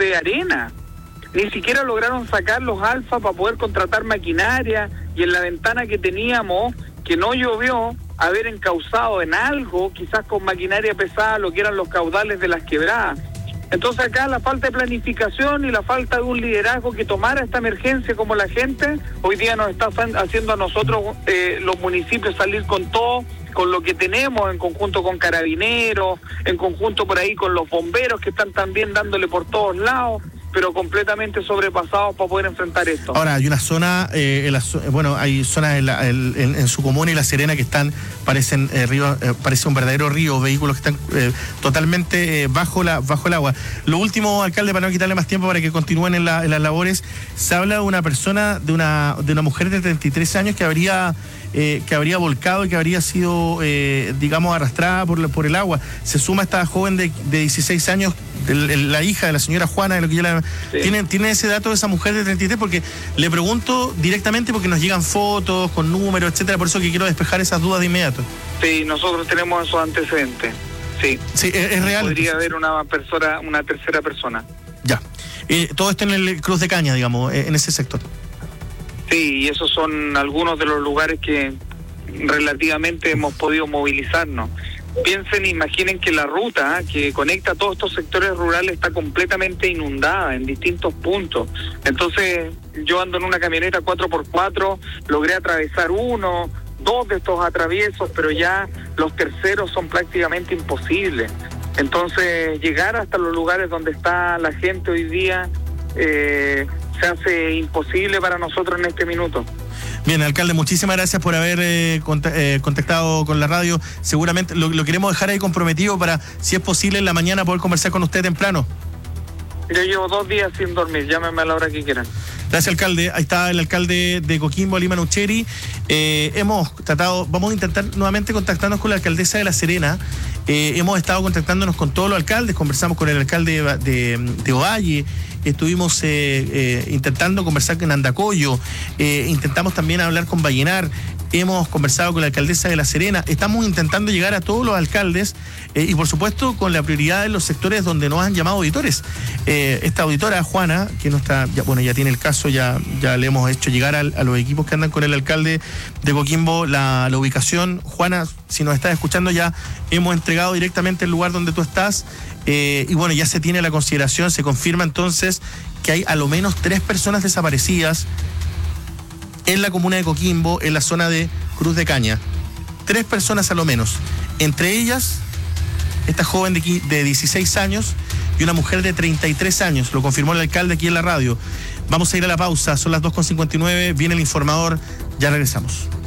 de arena. Ni siquiera lograron sacar los alfas para poder contratar maquinaria, y en la ventana que teníamos, que no llovió, haber encauzado en algo, quizás con maquinaria pesada, lo que eran los caudales de las quebradas. Entonces acá la falta de planificación y la falta de un liderazgo que tomara esta emergencia como la gente, hoy día nos está haciendo a nosotros, los municipios, salir con todo, con lo que tenemos, en conjunto con Carabineros, en conjunto por ahí con los bomberos que están también dándole por todos lados, pero completamente sobrepasados para poder enfrentar esto. Ahora, hay una zona, hay zonas en su comuna y La Serena que están, parecen ríos, parece un verdadero río, vehículos que están totalmente bajo el agua. Lo último, alcalde, para no quitarle más tiempo para que continúen en las labores, se habla de una persona, de una mujer de 33 años que habría volcado y que habría sido, arrastrada por el agua. Se suma esta joven de 16 años, la hija de la señora Juana, de lo que yo sí. ¿Tiene ese dato de esa mujer de 33? Porque le pregunto directamente porque nos llegan fotos con números, etcétera, por eso que quiero despejar esas dudas de inmediato. Sí, nosotros tenemos esos antecedentes. Sí, es real. Podría haber una tercera persona. Ya. Todo esto en el Cruz de Caña, digamos, en ese sector. Sí, y esos son algunos de los lugares que relativamente hemos podido movilizarnos. Imaginen que la ruta que conecta todos estos sectores rurales está completamente inundada en distintos puntos. Entonces, yo ando en una camioneta 4x4, logré atravesar 2 de estos atraviesos, pero ya los terceros son prácticamente imposibles. Entonces, llegar hasta los lugares donde está la gente hoy día se hace imposible para nosotros en este minuto. Bien, alcalde, muchísimas gracias por haber contactado con la radio. Seguramente lo queremos dejar ahí comprometido para, si es posible, en la mañana poder conversar con usted temprano. Yo llevo 2 días sin dormir, llámeme a la hora que quieran. Gracias, alcalde. Ahí está el alcalde de Coquimbo, Lima Nucheri. Vamos a intentar nuevamente contactarnos con la alcaldesa de La Serena. Hemos estado contactándonos con todos los alcaldes, conversamos con el alcalde de Ovalle, estuvimos intentando conversar con Andacollo, intentamos también hablar con Vallenar, hemos conversado con la alcaldesa de La Serena, estamos intentando llegar a todos los alcaldes y por supuesto con la prioridad en los sectores donde nos han llamado auditores. Esta auditora, Juana, que no está, ya tiene el caso, ya le hemos hecho llegar a los equipos que andan con el alcalde de Coquimbo la ubicación. Juana, si nos estás escuchando, ya hemos entregado directamente el lugar donde tú estás y bueno, ya se tiene la consideración, se confirma entonces que hay a lo menos 3 personas desaparecidas en la comuna de Coquimbo, en la zona de Cruz de Caña. 3 personas a lo menos, entre ellas esta joven de 16 años y una mujer de 33 años, lo confirmó el alcalde aquí en la radio. Vamos a ir a la pausa, son las 2:59, viene el informador, ya regresamos.